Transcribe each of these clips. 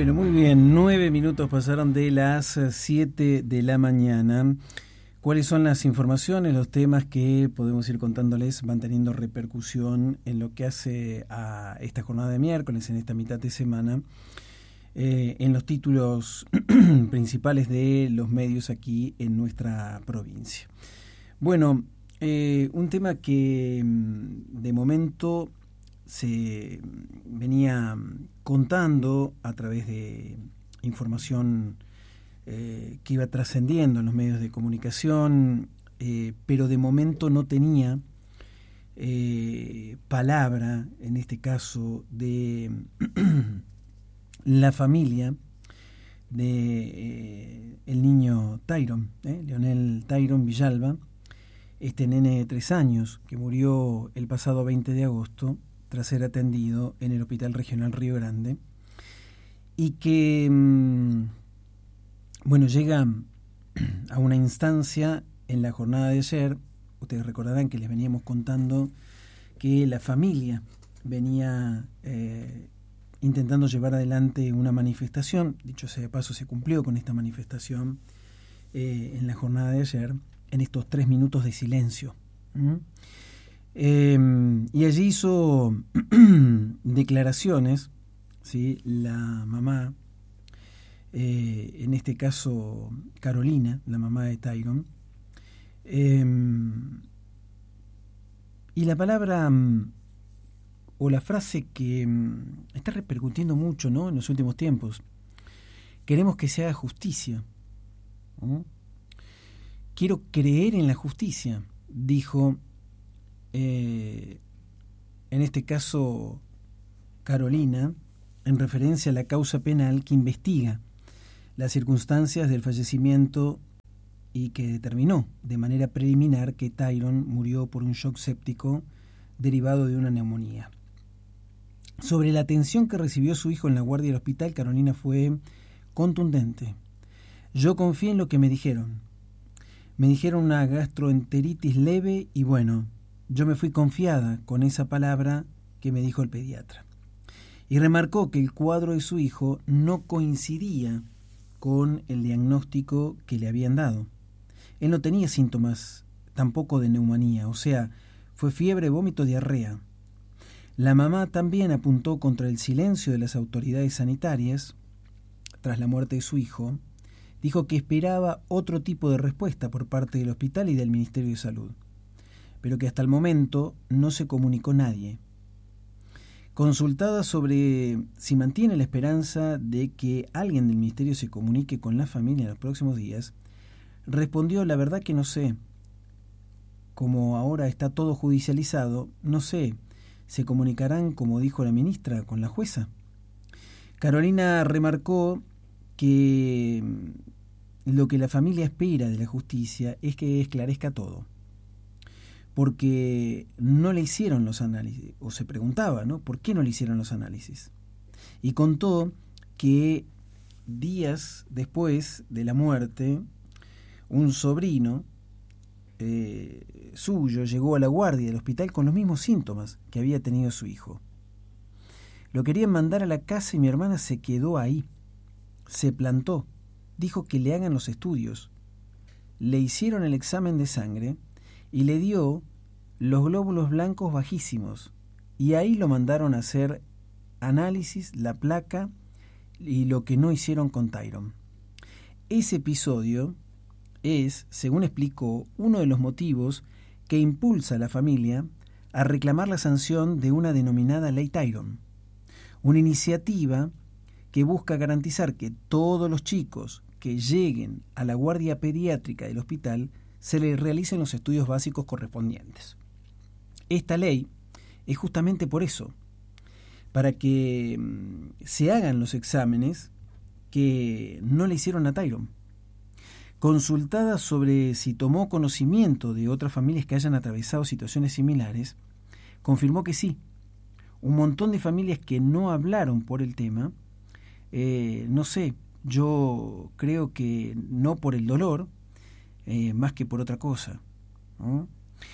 Bueno, muy bien, 9 minutos pasaron de las 7 de la mañana. ¿Cuáles son las informaciones, los temas que podemos ir contándoles, van teniendo repercusión en lo que hace a esta jornada de miércoles, en esta mitad de semana, en los títulos principales de los medios aquí en nuestra provincia? Bueno, un tema que de momento se venía contando a través de información que iba trascendiendo en los medios de comunicación, pero de momento no tenía palabra, en este caso, de la familia de el niño Tyron, Leonel Tyron Villalba, este nene de 3 años que murió el pasado 20 de agosto tras ser atendido en el Hospital Regional Río Grande, y que llega a una instancia en la jornada de ayer. Ustedes recordarán que les veníamos contando que la familia venía intentando llevar adelante una manifestación. Dicho sea de paso, se cumplió con esta manifestación en la jornada de ayer, en estos 3 minutos de silencio. Y allí hizo declaraciones, ¿sí?, la mamá, en este caso Carolina, la mamá de Tyron, y la palabra o la frase que está repercutiendo mucho, ¿no?, en los últimos tiempos: queremos que se haga justicia. Quiero creer en la justicia, dijo en este caso Carolina, en referencia a la causa penal que investiga las circunstancias del fallecimiento y que determinó de manera preliminar que Tyron murió por un shock séptico derivado de una neumonía. Sobre la atención que recibió su hijo en la guardia del hospital, Carolina fue contundente: yo confié en lo que me dijeron. Me dijeron una gastroenteritis leve y bueno, yo me fui confiada con esa palabra que me dijo el pediatra. Y remarcó que el cuadro de su hijo no coincidía con el diagnóstico que le habían dado. Él no tenía síntomas tampoco de neumonía, o sea, fue fiebre, vómito, diarrea. La mamá también apuntó contra el silencio de las autoridades sanitarias tras la muerte de su hijo. Dijo que esperaba otro tipo de respuesta por parte del hospital y del Ministerio de Salud, pero que hasta el momento no se comunicó nadie. Consultada sobre si mantiene la esperanza de que alguien del Ministerio se comunique con la familia en los próximos días, respondió: la verdad que no sé. Como ahora está todo judicializado, no sé, se comunicarán, como dijo la ministra, con la jueza. Carolina remarcó que lo que la familia espera de la justicia es que esclarezca todo, porque no le hicieron los análisis, o se preguntaba, ¿no?, ¿por qué no le hicieron los análisis? Y contó que días después de la muerte, un sobrino suyo llegó a la guardia del hospital con los mismos síntomas que había tenido su hijo. Lo querían mandar a la casa y mi hermana se quedó ahí, se plantó, dijo que le hagan los estudios. Le hicieron el examen de sangre y le dio los glóbulos blancos bajísimos, y ahí lo mandaron a hacer análisis, la placa y lo que no hicieron con Tyron. Ese episodio es, según explicó, uno de los motivos que impulsa a la familia a reclamar la sanción de una denominada Ley Tyron, una iniciativa que busca garantizar que todos los chicos que lleguen a la guardia pediátrica del hospital se les realicen los estudios básicos correspondientes. Esta ley es justamente por eso, para que se hagan los exámenes que no le hicieron a Tyron. Consultada sobre si tomó conocimiento de otras familias que hayan atravesado situaciones similares, confirmó que sí. Un montón de familias que no hablaron por el tema, no sé, yo creo que no por el dolor, más que por otra cosa, ¿no?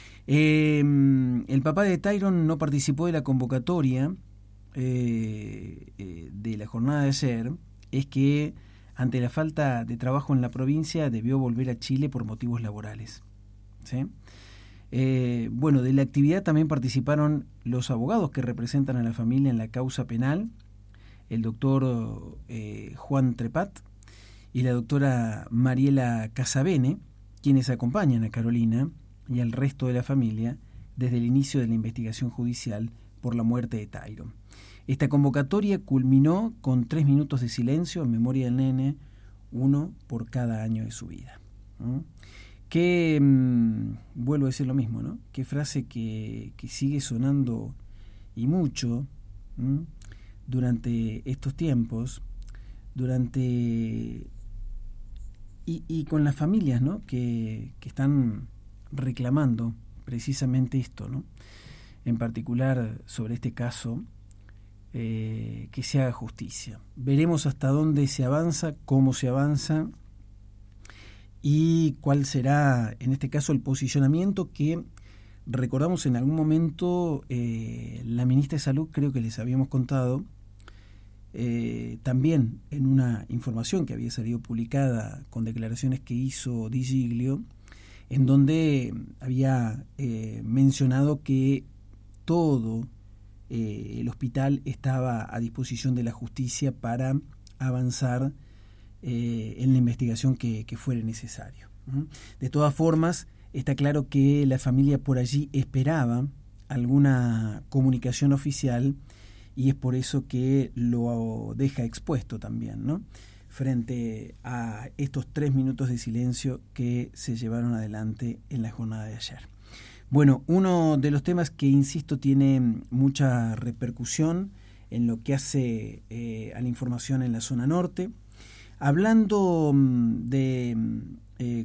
El papá de Tyron no participó de la convocatoria de la jornada de ayer, es que ante la falta de trabajo en la provincia debió volver a Chile por motivos laborales. ¿Sí? Bueno, de la actividad también participaron los abogados que representan a la familia en la causa penal, el doctor Juan Trepat y la doctora Mariela Casabene, quienes acompañan a Carolina y al resto de la familia desde el inicio de la investigación judicial por la muerte de Tairo. Esta convocatoria culminó con 3 minutos de silencio en memoria del nene, uno por cada año de su vida. Que, vuelvo a decir lo mismo, ¿no? Qué frase que sigue sonando y mucho durante estos tiempos, y con las familias, ¿no? que están reclamando precisamente esto, ¿no? En particular sobre este caso, que se haga justicia. Veremos hasta dónde se avanza, cómo se avanza y cuál será, en este caso, el posicionamiento que recordamos en algún momento la ministra de Salud, creo que les habíamos contado, también en una información que había salido publicada con declaraciones que hizo Di Giglio, en donde había mencionado que todo el hospital estaba a disposición de la justicia para avanzar en la investigación que fuera necesario. De todas formas, está claro que la familia por allí esperaba alguna comunicación oficial y es por eso que lo deja expuesto también, ¿no? Frente a estos 3 minutos de silencio que se llevaron adelante en la jornada de ayer. Bueno, uno de los temas que, insisto, tiene mucha repercusión en lo que hace a la información en la zona norte. Hablando de